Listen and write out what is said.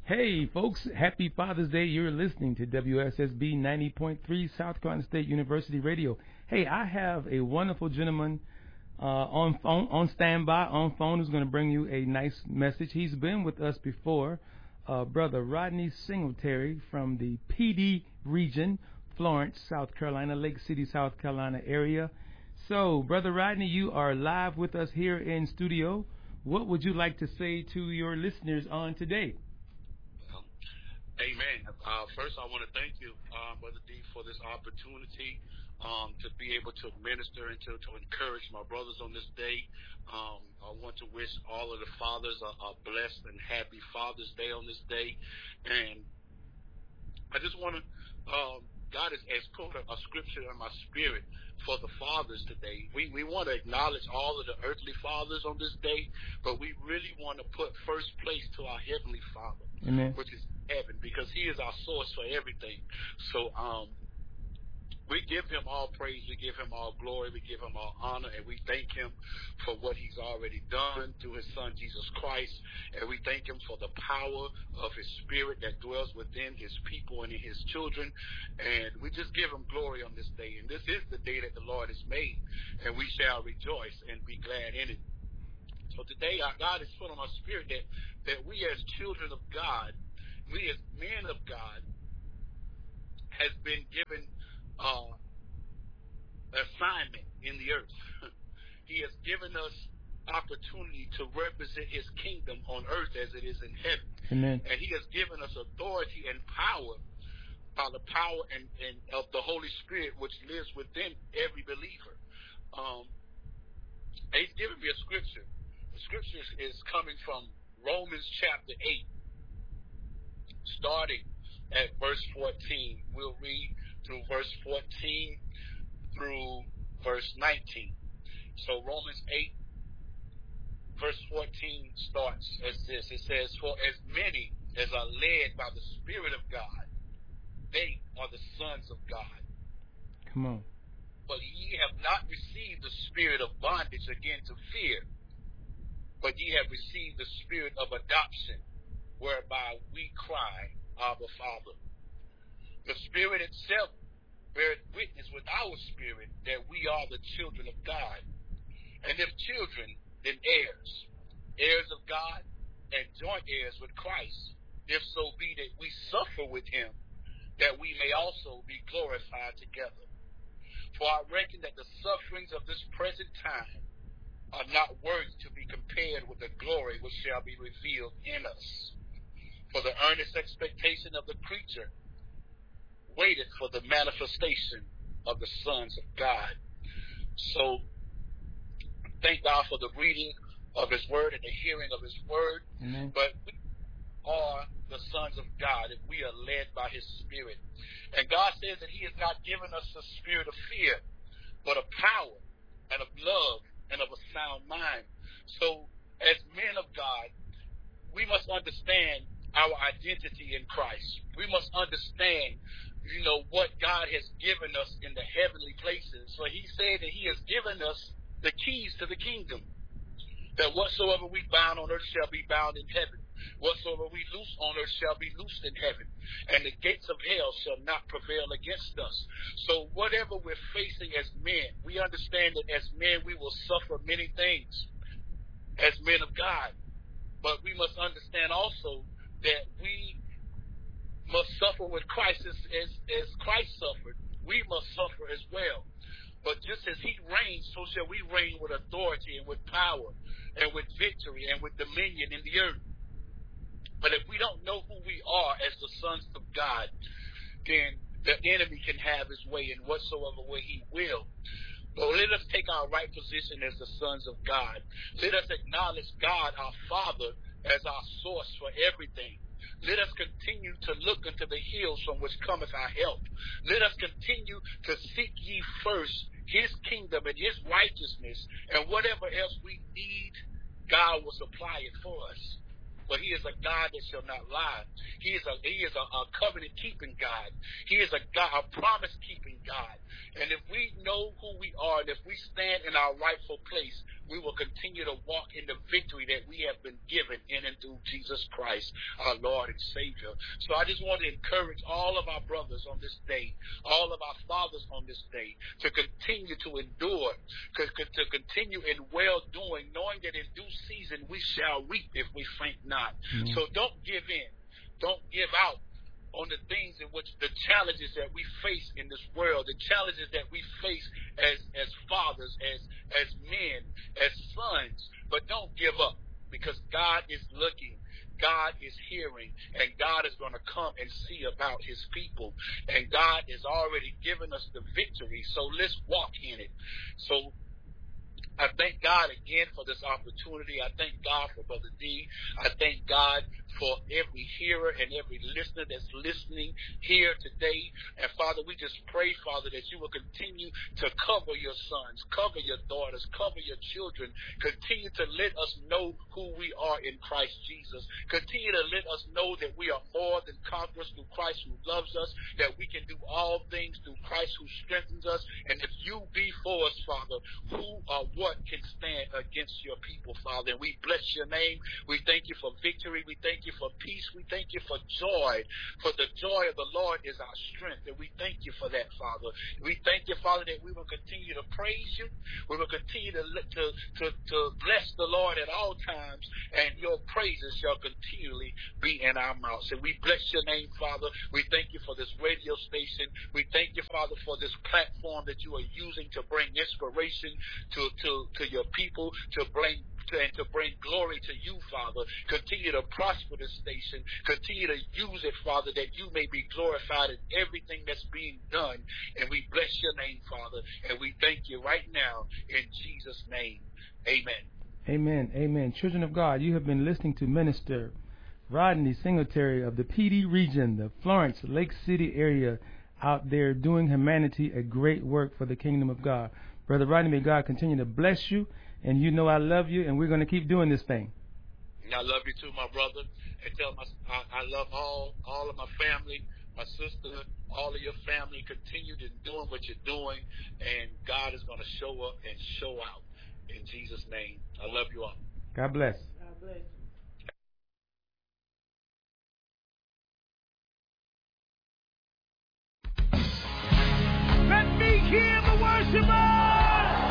Hey, folks, happy Father's Day. You're listening to WSSB 90.3 South Carolina State University Radio. Hey, I have a wonderful gentleman on standby, on phone, who's going to bring you a nice message. He's been with us before, Brother Rodney Singletary from the PD region, Florence, South Carolina, Lake City, South Carolina area. So, Brother Rodney, you are live with us here in studio. What would you like to say to your listeners on today? Amen. First, I want to thank you, Brother D, for this opportunity to be able to minister and to encourage my brothers on this day. I want to wish all of the fathers a blessed and happy Father's Day on this day. And I just want to, God has put a scripture in my spirit for the fathers today. We want to acknowledge all of the earthly fathers on this day, but we really want to put first place to our Heavenly Father, Amen. which is heaven, because He is our source for everything. So we give Him all praise, we give Him all glory, we give Him all honor, and we thank Him for what He's already done through His Son Jesus Christ, and we thank Him for the power of His Spirit that dwells within His people and in His children, and we just give Him glory on this day. And this is the day that the Lord has made, and we shall rejoice and be glad in it. So today, God has put on our spirit that we as children of God, we as men of God, has been given assignment in the earth. He has given us opportunity to represent His kingdom on earth as it is in heaven. Amen. And He has given us authority and power by the power and of the Holy Spirit which lives within every believer. He's given me a scripture. The scripture is coming from Romans chapter 8, starting at verse 14. We'll read through verse 14 through verse 19. So Romans 8, verse 14 starts as this. It says, "For as many as are led by the Spirit of God, they are the sons of God. Come on. But ye have not received the spirit of bondage again to fear, but ye have received the spirit of adoption, whereby we cry, Abba, Father. The Spirit itself beareth witness with our spirit that we are the children of God. And if children, then heirs, heirs of God, and joint heirs with Christ, if so be that we suffer with Him, that we may also be glorified together. For I reckon that the sufferings of this present time are not worthy to be compared with the glory which shall be revealed in us. For the earnest expectation of the creature waiteth for the manifestation of the sons of God." So thank God for the reading of His word and the hearing of His word. Amen. But we are the sons of God if we are led by His Spirit. And God says that He has not given us the spirit of fear, but of power and of love and of a sound mind. So as men of God, we must understand our identity in Christ. We must understand, what God has given us in the heavenly places. For He said that He has given us the keys to the kingdom, that whatsoever we bind on earth shall be bound in heaven. Whatsoever we loose on earth shall be loosed in heaven, and the gates of hell shall not prevail against us. So whatever we're facing as men, we understand that as men we will suffer many things as men of God. But we must understand also that we must suffer with Christ as Christ suffered. We must suffer as well. But just as He reigns, so shall we reign with authority and with power and with victory and with dominion in the earth. But if we don't know who we are as the sons of God, then the enemy can have his way in whatsoever way he will. But let us take our right position as the sons of God. Let us acknowledge God, our Father, as our source for everything. Let us continue to look unto the hills from which cometh our help. Let us continue to seek ye first His kingdom and His righteousness, and whatever else we need, God will supply it for us. But He is a God that shall not lie. He is a covenant-keeping God. He is a God, a promise-keeping God. And if we know who we are, and if we stand in our rightful place, we will continue to walk in the victory that we have been given in and through Jesus Christ, our Lord and Savior. So I just want to encourage all of our brothers on this day, all of our fathers on this day, to continue to endure, to continue in well-doing, knowing that in due season we shall reap if we faint not. Mm-hmm. So don't give in. Don't give out on the things in which the challenges that we face in this world, the challenges that we face as fathers, as men, as sons. But don't give up, because God is looking, God is hearing, and God is going to come and see about his people. And God has already given us the victory, so let's walk in it. So I thank God again for this opportunity. I thank God for Brother D. I thank God for every hearer and every listener that's listening here today. And Father, we just pray, Father, that you will continue to cover your sons, cover your daughters, cover your children. Continue to let us know who we are in Christ Jesus. Continue to let us know that we are more than conquerors through Christ who loves us, that we can do all things through Christ who strengthens us. And if you be for us, Father, who or what can stand against your people, Father? And we bless your name. We thank you for victory. We thank you for peace. We thank you for joy. For the joy of the Lord is our strength. And we thank you for that, Father. We thank you, Father, that we will continue to praise you. We will continue to bless the Lord at all times, and your praises shall continually be in our mouths. And we bless your name, Father. We thank you for this radio station. We thank you, Father, for this platform that you are using to bring inspiration to your people, to bring glory to you, Father. Continue to prosper this station. Continue to use it, Father, that you may be glorified in everything that's being done. And we bless your name, Father. And we thank you right now in Jesus' name. Amen. Amen. Amen. Children of God, you have been listening to Minister Rodney Singletary of the PD region, the Florence, Lake City area, out there doing humanity a great work for the kingdom of God. Brother Rodney, may God continue to bless you. And you know I love you, and we're going to keep doing this thing. And I love you too, my brother. And tell I love all of my family, my sister, all of your family. Continue to doing what you're doing, and God is going to show up and show out. In Jesus' name, I love you all. God bless. God bless.